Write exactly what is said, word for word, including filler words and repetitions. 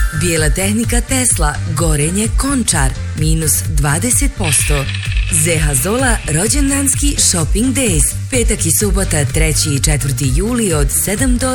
Bijela tehnika Tesla, Gorenje, Končar, minus dvadeset posto. Zeha Zola, rođendanski shopping days, petak i subota treći i četvrti juli od sedam do